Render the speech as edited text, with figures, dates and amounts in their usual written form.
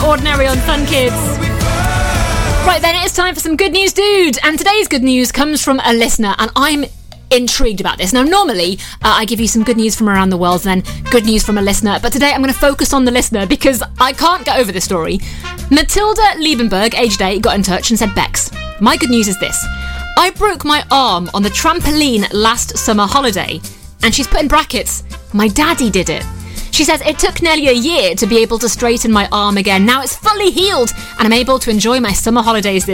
Ordinary on Fun Kids. Right then, it's time for some good news, dude. And today's good news comes from a listener, and I'm intrigued about this. Now, normally, I give you some good news from around the world and then good news from a listener, but today I'm going to focus on the listener because I can't get over this story. Matilda Liebenberg, aged 8, got in touch and said, Bex, my good news is this. I broke my arm on the trampoline last summer holiday, and she's put in brackets, my daddy did it. She says, it took nearly a year to be able to straighten my arm again. Now it's fully healed and I'm able to enjoy my summer holidays this